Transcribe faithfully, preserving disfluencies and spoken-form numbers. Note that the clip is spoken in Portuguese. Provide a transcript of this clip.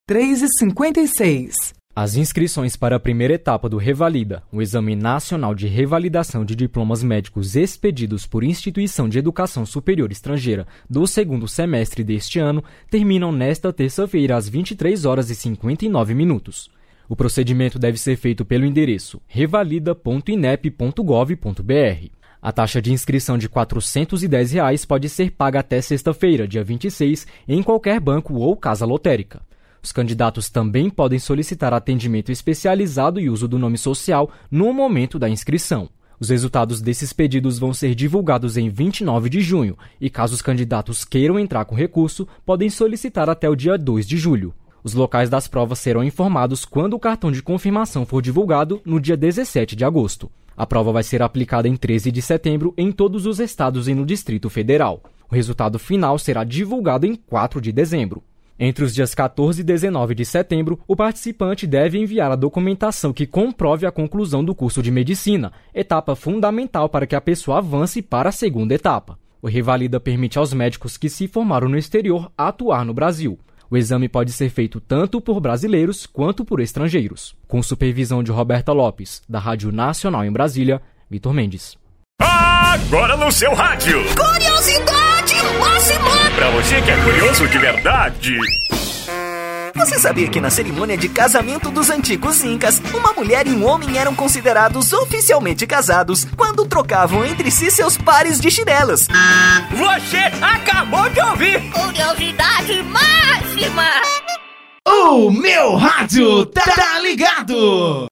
três e cinquenta e seis. As inscrições para a primeira etapa do Revalida, o Exame Nacional de Revalidação de Diplomas Médicos expedidos por instituição de educação superior estrangeira do segundo semestre deste ano, terminam nesta terça-feira às vinte e três horas e cinquenta e nove minutos. O procedimento deve ser feito pelo endereço revalida ponto inep ponto gov ponto br. A taxa de inscrição de quatrocentos e dez reais pode ser paga até sexta-feira, dia vinte e seis, em qualquer banco ou casa lotérica. Os candidatos também podem solicitar atendimento especializado e uso do nome social no momento da inscrição. Os resultados desses pedidos vão ser divulgados em vinte e nove de junho e, caso os candidatos queiram entrar com recurso, podem solicitar até o dia dois de julho. Os locais das provas serão informados quando o cartão de confirmação for divulgado no dia dezessete de agosto. A prova vai ser aplicada em treze de setembro em todos os estados e no Distrito Federal. O resultado final será divulgado em quatro de dezembro. Entre os dias quatorze e dezenove de setembro, o participante deve enviar a documentação que comprove a conclusão do curso de medicina, etapa fundamental para que a pessoa avance para a segunda etapa. O Revalida permite aos médicos que se formaram no exterior atuar no Brasil. O exame pode ser feito tanto por brasileiros quanto por estrangeiros. Com supervisão de Roberta Lopes, da Rádio Nacional em Brasília, Vitor Mendes. Agora no seu rádio. Curiosidade máxima! Pra você que é curioso de verdade. Você sabia que na cerimônia de casamento dos antigos incas, uma mulher e um homem eram considerados oficialmente casados quando trocavam entre si seus pares de chinelas? Você acabou de ouvir! Curiosidade máxima! O meu rádio tá ligado!